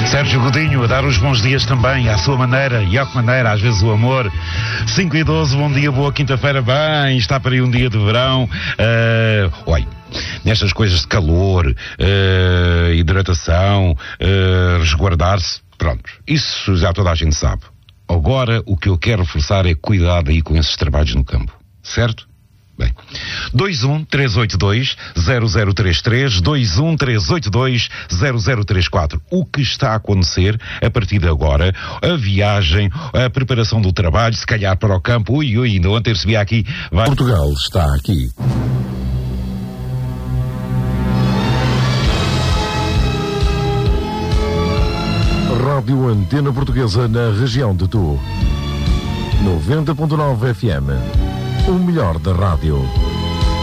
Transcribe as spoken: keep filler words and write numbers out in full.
Sérgio Godinho a dar os bons dias também, à sua maneira e à que maneira, às vezes o amor. cinco e doze, bom dia, boa quinta-feira, bem, está para aí um dia de verão. Uh, oi, nestas coisas de calor, uh, hidratação, uh, resguardar-se, pronto, isso já toda a gente sabe. Agora o que eu quero reforçar é cuidado aí com esses trabalhos no campo, certo? Bem, dois um três oito dois zero zero três três, dois um três oito dois zero zero três quatro. O que está a acontecer a partir de agora, a viagem, a preparação do trabalho, se calhar para o campo, ui, ui, ainda ontem recebi aqui... Vai... Portugal está aqui. Rádio Antena Portuguesa na região de Tu. noventa ponto nove F M. O melhor da rádio.